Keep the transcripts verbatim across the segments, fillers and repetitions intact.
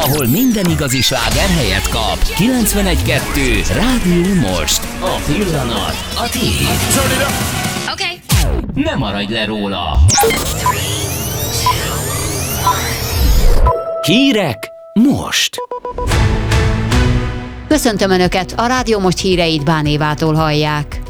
ahol minden igazi sláger helyet kap. kilencvenegy kettő Rádió Most. A pillanat a tiéd. Oké. Ne maradj le róla. Hírek most. Köszöntöm Önöket, a Rádió Most híreit Bán Évától hallják.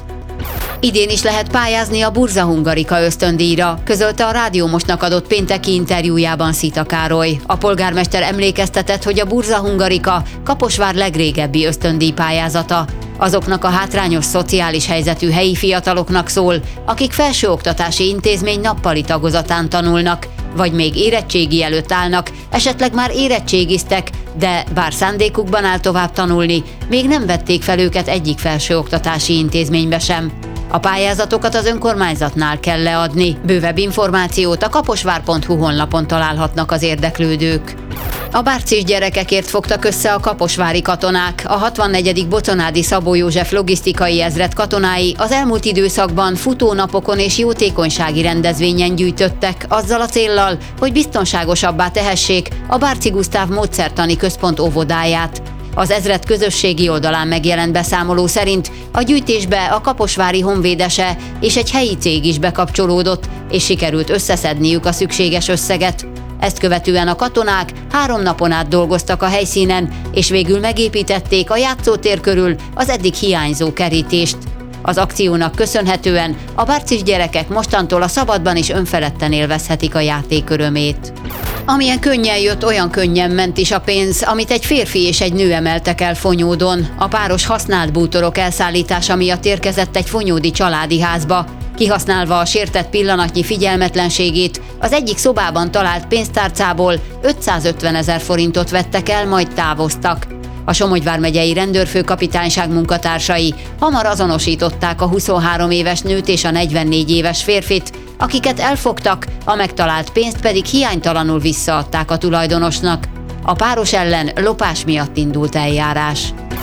Idén is lehet pályázni a Burza Hungarika ösztöndíjra, közölte a Rádió Mostnak adott pénteki interjújában Szita Károly. A polgármester emlékeztetett, hogy a Burza Hungarika Kaposvár legrégebbi ösztöndíj pályázata. Azoknak a hátrányos szociális helyzetű helyi fiataloknak szól, akik felsőoktatási intézmény nappali tagozatán tanulnak, vagy még érettségi előtt állnak, esetleg már érettségiztek, de bár szándékukban áll tovább tanulni, még nem vették fel őket egyik felsőoktatási intézménybe sem. A pályázatokat az önkormányzatnál kell leadni. Bővebb információt a kaposvár pont hu honlapon találhatnak az érdeklődők. A bárcis gyerekekért fogtak össze a kaposvári katonák. A hatvannegyedik Boconádi Szabó József logisztikai ezred katonái az elmúlt időszakban futónapokon és jótékonysági rendezvényen gyűjtöttek, azzal a céllal, hogy biztonságosabbá tehessék a Bárci Gusztáv Módszertani Központ óvodáját. Az ezred közösségi oldalán megjelent beszámoló szerint a gyűjtésbe a kaposvári honvédese és egy helyi cég is bekapcsolódott, és sikerült összeszedniük a szükséges összeget. Ezt követően a katonák három napon át dolgoztak a helyszínen, és végül megépítették a játszótér körül az eddig hiányzó kerítést. Az akciónak köszönhetően a bárcis gyerekek mostantól a szabadban is önfeledten élvezhetik a játék örömét. Amilyen könnyen jött, olyan könnyen ment is a pénz, amit egy férfi és egy nő emeltek el Fonyódon. A páros használt bútorok elszállítása miatt érkezett egy fonyódi családi házba. Kihasználva a sértett pillanatnyi figyelmetlenségét, az egyik szobában talált pénztárcából ötszázötven ezer forintot vettek el, majd távoztak. A Somogy vármegyei rendőrfőkapitányság munkatársai hamar azonosították a huszonhárom éves nőt és a negyvennégy éves férfit, akiket elfogtak, a megtalált pénzt pedig hiánytalanul visszaadták a tulajdonosnak. A páros ellen lopás miatt indult eljárás.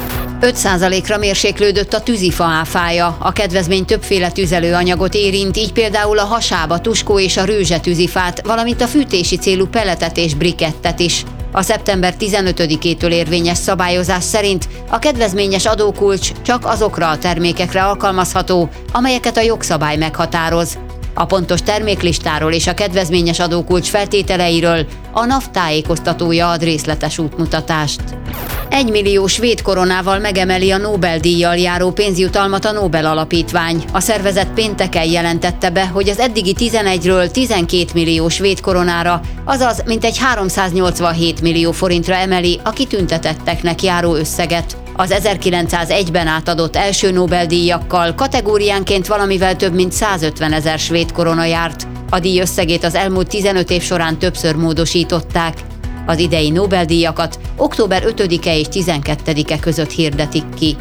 öt százalékra mérséklődött a tűzifa áfája. A kedvezmény többféle tüzelőanyagot érint, így például a hasába, tuskó és a rőzse tűzifát, valamint a fűtési célú pelletet és brikettet is. A szeptember tizenötödikétől érvényes szabályozás szerint a kedvezményes adókulcs csak azokra a termékekre alkalmazható, amelyeket a jogszabály meghatároz. A pontos terméklistáról és a kedvezményes adókulcs feltételeiről a NAV tájékoztatója ad részletes útmutatást. Egy millió svéd koronával megemeli a Nobel-díjjal járó pénzjutalmat a Nobel Alapítvány. A szervezet pénteken jelentette be, hogy az eddigi tizenegyről tizenkét millió svéd koronára, azaz mintegy háromszáznyolcvanhét millió forintra emeli a kitüntetetteknek járó összeget. Az ezerkilencszázegyben átadott első Nobel-díjakkal kategóriánként valamivel több mint százötven ezer svéd korona járt. A díj összegét az elmúlt tizenöt év során többször módosították. Az idei Nobel-díjakat október ötödike és tizenkettedike között hirdetik ki.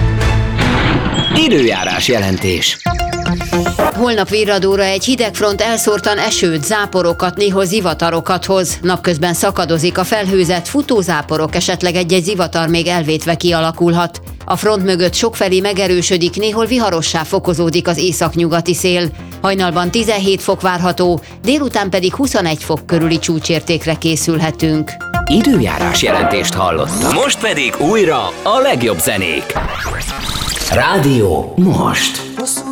Időjárás jelentés. Holnap virradóra egy hidegfront elszórtan esőt, záporokat, néhol zivatarokat hoz. Napközben szakadozik a felhőzet, futózáporok, esetleg egy-egy zivatar még elvétve kialakulhat. A front mögött sokfelé megerősödik, néhol viharossá fokozódik az északnyugati szél. Hajnalban tizenhét fok várható, délután pedig huszonegy fok körüli csúcsértékre készülhetünk. Időjárás jelentést hallottak. Most pedig újra a legjobb zenék. Rádió Most.